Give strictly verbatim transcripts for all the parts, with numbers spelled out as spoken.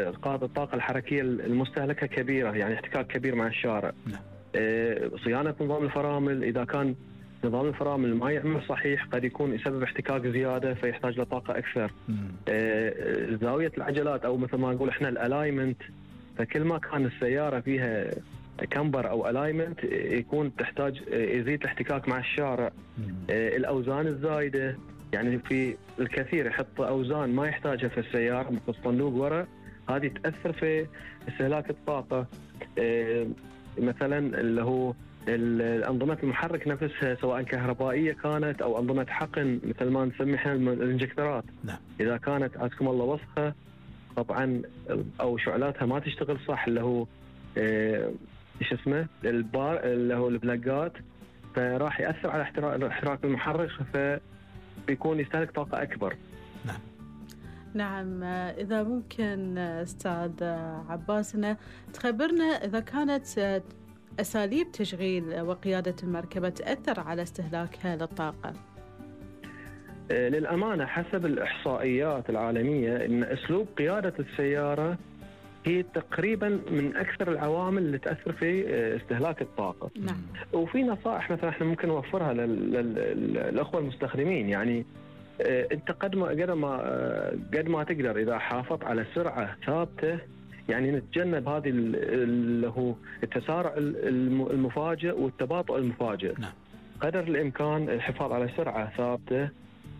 الطاقة الحركية المستهلكة كبيرة، يعني احتكاك كبير مع الشارع. نعم. صيانة نظام الفرامل، إذا كان نظام الفرامل ما يعمل صحيح قد يكون يسبب احتكاك زيادة فيحتاج لطاقة أكثر. زاوية العجلات أو مثل ما نقول إحنا الألايمنت، فكل ما كان السيارة فيها كمبر أو ألايمنت يكون تحتاج يزيد الاحتكاك مع الشارع. الأوزان الزايدة، يعني في الكثير يحط أوزان ما يحتاجها في السيارة مثل الصندوق وراء، هذه تأثر في استهلاك الطاقة. مثلا اللي هو الأنظمة المحرك نفسها سواء كهربائية كانت أو أنظمة حقن مثل ما نسمي احنا الانجكترات، نعم. إذا كانت عزكم الله وسخة طبعا أو شعلاتها ما تشتغل صح، اللي هو ايش اسمه البار اللي هو البلاجات، فراح يأثر على احتراق المحرك فبيكون يستهلك طاقة أكبر. نعم. نعم. إذا ممكن أستاذ عباسنا تخبرنا إذا كانت أساليب تشغيل وقيادة المركبة تأثر على استهلاكها للطاقة. للأمانة حسب الإحصائيات العالمية إن أسلوب قيادة السيارة هي تقريبا من أكثر العوامل اللي تأثر في استهلاك الطاقة. نعم. وفي نصائح مثلا احنا ممكن نوفرها للأخوة المستخدمين، يعني انت قد ما قد ما قد ما تقدر اذا حافظت على سرعه ثابته، يعني نتجنب هذه اللي هو التسارع المفاجئ والتباطؤ المفاجئ. نعم. قدر الامكان الحفاظ على سرعه ثابته،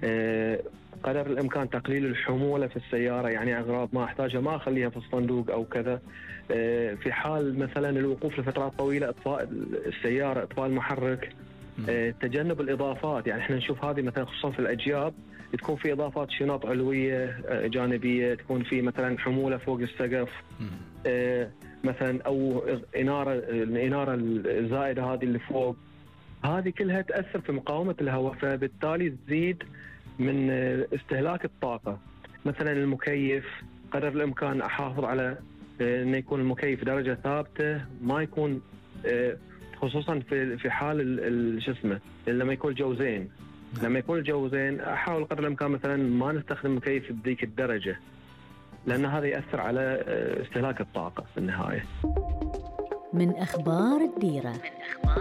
قدر الامكان تقليل الحموله في السياره، يعني اغراض ما احتاجها ما اخليها في الصندوق او كذا. في حال مثلا الوقوف لفترات طويله اطفاء السياره، اطفاء المحرك. تجنب الإضافات، يعني احنا نشوف هذه مثلا خصوصا في الأجياب تكون في إضافات شنط علوية جانبية، تكون في مثلا حمولة فوق السقف اه مثلا، أو إنارة الإنارة الزائدة هذه اللي فوق، هذه كلها تأثر في مقاومة الهواء، فبالتالي تزيد من استهلاك الطاقة. مثلا المكيف قدر الإمكان أحافظ على أن يكون المكيف درجة ثابتة، ما يكون اه خصوصا في في حال شو اسمه لما يكون الجو زين. لما يكون الجو زين احاول قدر الامكان مثلا ما نستخدم مكيف بذيك الدرجه، لان هذا ياثر على استهلاك الطاقه في النهايه. من اخبار الديره.